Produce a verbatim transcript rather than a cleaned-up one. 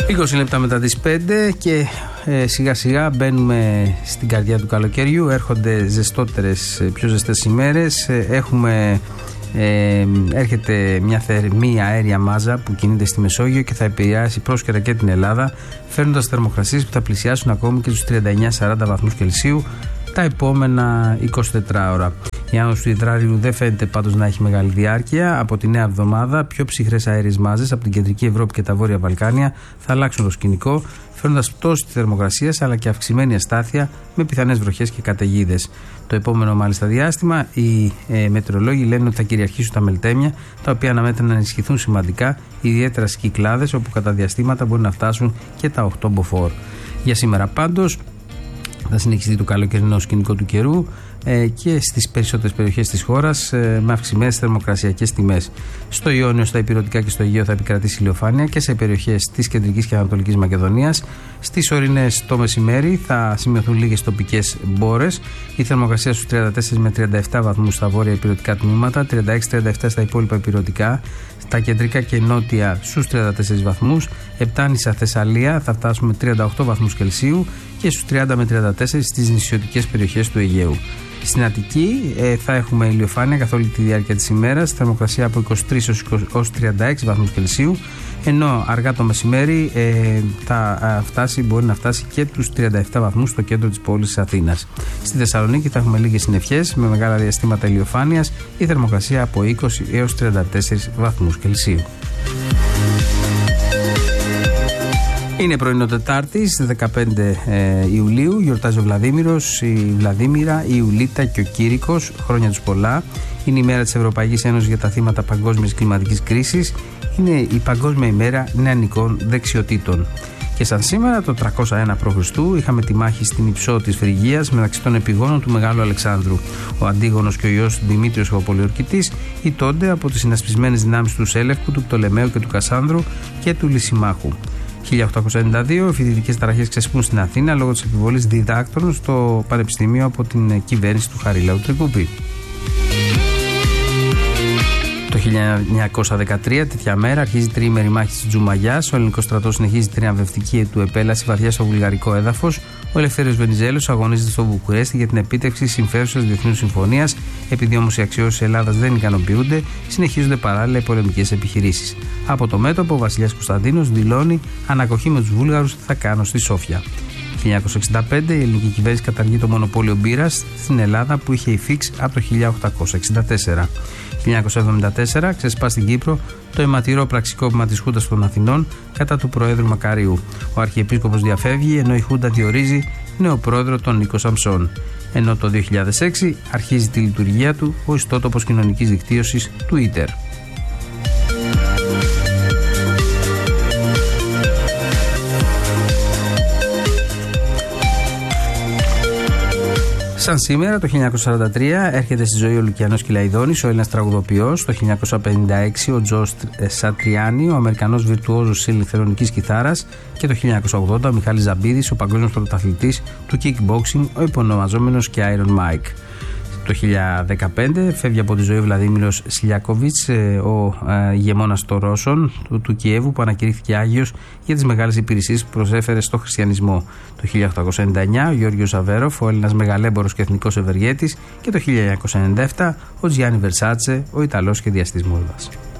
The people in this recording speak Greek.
είκοσι λεπτά μετά τις πέντε και ε, σιγά σιγά μπαίνουμε στην καρδιά του καλοκαιριού. Έρχονται ζεστότερες, πιο ζεστές ημέρες. Ε, έχουμε, ε, έρχεται μια θερμή αέρια μάζα που κινείται στη Μεσόγειο και θα επηρεάσει πρόσκαιρα και την Ελλάδα, φέρνοντας θερμοκρασίες που θα πλησιάσουν ακόμη και τους τριάντα εννέα με σαράντα βαθμούς Κελσίου τα επόμενα εικοσιτέσσερις ώρα. Η άνοδος του υδράριου δεν φαίνεται πάντως να έχει μεγάλη διάρκεια. Από τη νέα εβδομάδα, πιο ψυχρές αέριες μάζες από την κεντρική Ευρώπη και τα βόρεια Βαλκάνια θα αλλάξουν το σκηνικό, φέρνοντας πτώση της θερμοκρασίας αλλά και αυξημένη αστάθεια με πιθανές βροχές και καταιγίδες. Το επόμενο μάλιστα διάστημα, οι ε, μετεωρολόγοι λένε ότι θα κυριαρχήσουν τα μελτέμια, τα οποία αναμένεται να ενισχυθούν σημαντικά, ιδιαίτερα στις Κυκλάδες, όπου κατά διαστήματα μπορεί να φτάσουν και τα οκτώ μποφόρ. Για σήμερα πάντως θα συνεχιστεί το καλοκαιρινό σκηνικό του καιρού ε, και στις περισσότερες περιοχές της χώρας ε, με αυξημένες θερμοκρασιακές τιμές. Στο Ιόνιο, στα Ηπειρωτικά και στο Αιγαίο θα επικρατήσει ηλιοφάνεια και σε περιοχές της Κεντρικής και Ανατολικής Μακεδονίας. Στις ορεινές το μεσημέρι θα σημειωθούν λίγες τοπικές μπόρες. Η θερμοκρασία στους τριάντα τέσσερα με τριάντα επτά βαθμούς στα βόρεια ηπειρωτικά τμήματα, τριάντα έξι με τριάντα επτά στα υπόλοιπα ηπειρωτικά. Στα κεντρικά και νότια στους τριάντα τέσσερα βαθμούς, Επτάνησα Θεσσαλία θα φτάσουμε τριάντα οκτώ βαθμούς Κελσίου και στους τριάντα με τριάντα τέσσερα στις νησιωτικές περιοχές του Αιγαίου. Στην Αττική ε, θα έχουμε ηλιοφάνεια καθ' όλη τη διάρκεια της ημέρας, θερμοκρασία από είκοσι τρεις έως τριάντα έξι βαθμούς Κελσίου, ενώ αργά το μεσημέρι ε, θα φτάσει, μπορεί να φτάσει και τους τριάντα επτά βαθμούς στο κέντρο της πόλης της Αθήνας. Στη Θεσσαλονίκη θα έχουμε λίγες συννεφιές με μεγάλα διαστήματα ηλιοφάνειας, η θερμοκρασία από είκοσι έως τριάντα τέσσερα βαθμούς Κελσίου. Είναι πρωινό Τετάρτης, δεκαπέντε Ιουλίου, γιορτάζει ο Βλαδίμηρος, η Βλαδίμηρα, η Ιουλίτα και ο Κήρυκος, χρόνια τους πολλά. Είναι η μέρα της Ευρωπαϊκής Ένωσης για τα θύματα παγκόσμιας κλιματικής κρίσης. Είναι η Παγκόσμια ημέρα νεανικών δεξιοτήτων. Και σαν σήμερα, το τριακόσια ένα π.Χ., είχαμε τη μάχη στην Υψώ της Φρυγίας μεταξύ των επιγόνων του Μεγάλου Αλεξάνδρου. Ο Αντίγονος και ο ιός του Δημήτριος ο Πολιορκητής ηττώνται από τις συνασπισμένες δυνάμεις του Σέλευκου, του Πτολεμαίου και του Κασάνδρου και του Λυσιμάχου. χίλια οκτακόσια ενενήντα δύο, οι φοιτητικές ταραχές ξεσπούν στην Αθήνα λόγω της επιβολής διδάκτρων στο Πανεπιστήμιο από την κυβέρνηση του Χαριλαού Τρικούπη. Το χίλια εννιακόσια δεκατρία, τέτοια μέρα, αρχίζει η τριήμερη μάχη της Τζουμαγιάς. Ο ελληνικός στρατός συνεχίζει την τριαμβευτική του επέλαση βαθιά στο βουλγαρικό έδαφος. Ο Ελευθέριος Βενιζέλος αγωνίζεται στο Βουκουρέστι για την επίτευξη συμφέρουσας διεθνούς συμφωνίας. Επειδή όμως οι αξιώσεις της Ελλάδας δεν ικανοποιούνται, συνεχίζονται παράλληλα οι πολεμικές επιχειρήσεις. Από το μέτωπο, ο βασιλιάς Κωνσταντίνος δηλώνει ανακοχή με τους Βούλγαρους θα κάνω στη Σόφια. χίλια εννιακόσια εξήντα πέντε, η ελληνική κυβέρνηση καταργεί το μονοπόλιο μπύρας στην Ελλάδα που είχε υφίξει από το χίλια οκτακόσια εξήντα τέσσερα. χίλια εννιακόσια εβδομήντα τέσσερα, ξεσπά στην Κύπρο το αιματηρό πραξικόπημα της Χούντας των Αθηνών κατά του Προέδρου Μακαρίου. Ο Αρχιεπίσκοπος διαφεύγει, ενώ η Χούντα διορίζει νέο πρόεδρο τον Νίκο Σαμψόν. Ενώ το δύο χιλιάδες έξι αρχίζει τη λειτουργία του ο ιστότοπος κοινωνικής δικτύωσης Twitter. Σαν σήμερα, το χίλια εννιακόσια σαράντα τρία, έρχεται στη ζωή ο Λουκιανός Κυλαϊδόνης, ο Έλληνας τραγουδοποιός. Το χίλια εννιακόσια πενήντα έξι, ο Τζο Σατριάνι, ο Αμερικανός βιρτουόζος της ηλεκτρονικής κιθάρας. Και το χίλια εννιακόσια ογδόντα, ο Μιχάλης Ζαμπίδης, ο παγκόσμιος πρωταθλητής του kickboxing, ο υπονομαζόμενος και Iron Mike. Το χίλια δεκαπέντε φεύγει από τη ζωή ο Βλαδίμηρος Σιλιακόβιτς, ο ηγεμόνας των Ρώσων του, του Κιέβου, που ανακηρύχθηκε Άγιος για τις μεγάλες υπηρεσίες που προσέφερε στο χριστιανισμό. Το χίλια οκτακόσια ενενήντα εννιά, ο Γιώργιος Αβέροφ, ο Έλληνας μεγαλέμπορος και εθνικός ευεργέτης. Και το χίλια εννιακόσια ενενήντα επτά, ο Τζιάννι Βερσάτσε, ο Ιταλός σχεδιαστής μόδας.